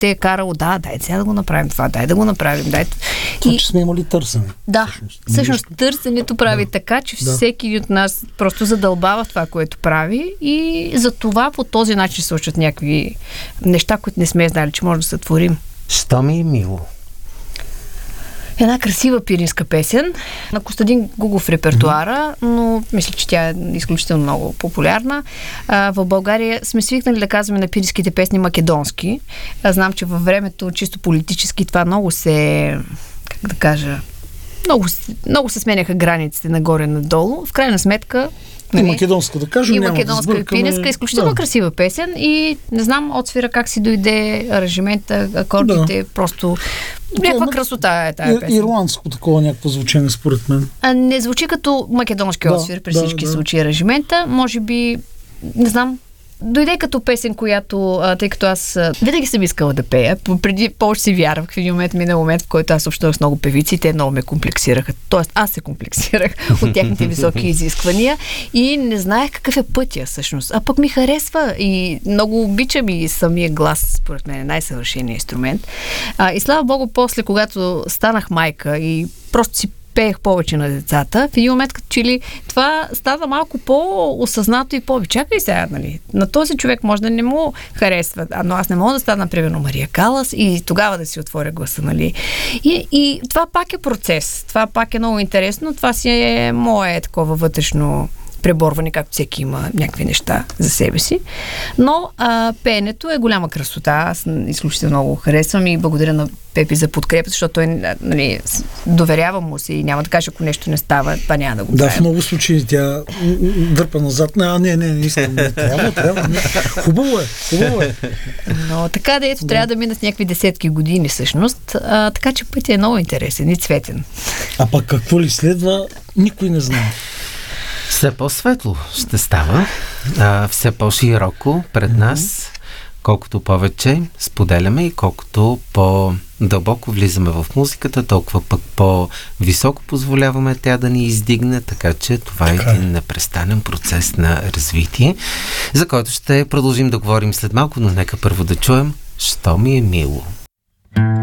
те е карало, дай сега да го направим това, дай да го направим. Това, че сме имали търсене. Да, всъщност търсенето прави така, че всеки от нас просто задълбава това, което прави и за това по този начин се случват някакви неща, които не сме знали, че може да сътворим. Що ми е мило? Една красива пиринска песен на Костадин Гугов репертуара, но мисля, че тя е изключително много популярна. В България сме свикнали да казваме на пиринските песни македонски. Знам, че във времето чисто политически това много се, как да кажа, много се сменяха границите нагоре-надолу. В крайна сметка и македонска, да кажем, и македонска и пиринска, изключително красива песен и не знам отсвира как си дойде аранжимента, акордите, просто някаква красота е тая песен. Ирландско такова някакво звучение, според мен. Не звучи като македонски отсвир при всички случаи аранжимента, може би, не знам, дойде като песен, която, тъй като аз винаги съм искала да пея, преди повече си вярвах, в един момент, в който аз общувах с много певици, те много ме комплексираха. Тоест, аз се комплексирах от техните високи изисквания и не знаех какъв е пътя всъщност. А пък ми харесва и много обичам и самия глас, според мен е най-съвършеният инструмент. И слава Богу, после, когато станах майка и просто си пеех повече на децата, в един момент, като че ли това става малко по-осъзнато и по-чакай сега, нали? На този човек може да не му харесва, но аз не мога да стана, примерно, Мария Калас и тогава да си отворя гласа, нали? И това пак е процес, това пак е много интересно, това си е мое такова вътрешно преборване, както всеки има някакви неща за себе си. Но пеенето е голяма красота. Аз изключително много харесвам и благодаря на Пепи за подкрепа, защото той, нали, доверява му се и няма да каже, ако нещо не става, това няма да го правим. Да, в много случаи тя дърпа назад. Не искам. Трябва. Хубаво е. Но така да ето, трябва да минат някакви десетки години всъщност. Така че пътят е много интересен и цветен. А пък какво ли следва, никой не знае. Все по-светло ще става, все по-широко пред нас, колкото повече споделяме и колкото по-дълбоко влизаме в музиката, толкова пък по-високо позволяваме тя да ни издигне, така че това е един непрестанен процес на развитие, за който ще продължим да говорим след малко, но нека първо да чуем "Що ми е мило".